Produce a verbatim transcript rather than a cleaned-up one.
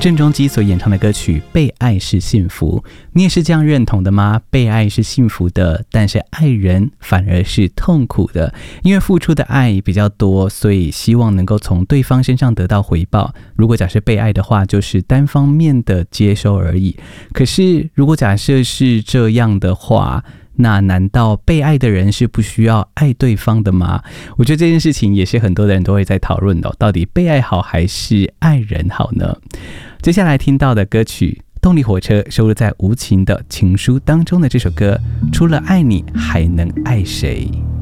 郑中基所演唱的歌曲《被爱是幸福》，你也是这样认同的吗？被爱是幸福的，但是爱人反而是痛苦的，因为付出的爱比较多，所以希望能够从对方身上得到回报。如果假设被爱的话，就是单方面的接收而已。可是如果假设是这样的话，那难道被爱的人是不需要爱对方的吗？我觉得这件事情也是很多的人都会在讨论的、哦、到底被爱好还是爱人好呢？接下来听到的歌曲动力火车收录在无情的情书当中的这首歌，除了爱你还能爱谁？